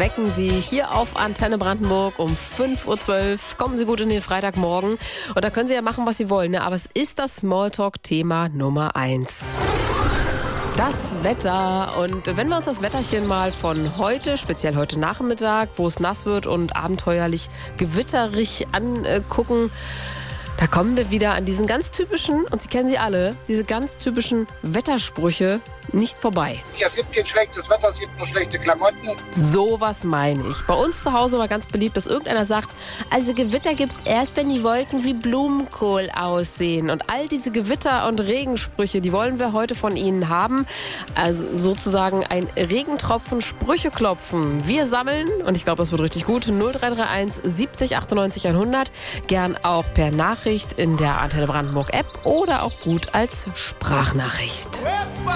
wecken Sie hier auf Antenne Brandenburg um 5.12 Uhr. Kommen Sie gut in den Freitagmorgen. Und da können Sie ja machen, was Sie wollen, ne? Aber es ist das Smalltalk-Thema Nummer 1. Das Wetter. Und wenn wir uns das Wetterchen mal von heute, speziell heute Nachmittag, wo es nass wird und abenteuerlich gewitterig angucken, da kommen wir wieder an diesen ganz typischen, und Sie kennen sie alle, diese ganz typischen Wettersprüche nicht vorbei. Es gibt kein schlechtes Wetter, es gibt nur schlechte Klamotten. Sowas meine ich. Bei uns zu Hause war ganz beliebt, dass irgendeiner sagt, also Gewitter gibt's erst, wenn die Wolken wie Blumenkohl aussehen. Und all diese Gewitter- und Regensprüche, die wollen wir heute von Ihnen haben. Also sozusagen ein Regentropfen, Sprücheklopfen. Wir sammeln, und ich glaube, das wird richtig gut, 0331 70 98 100. Gern auch per Nachricht in der Antenne Brandenburg App oder auch gut als Sprachnachricht.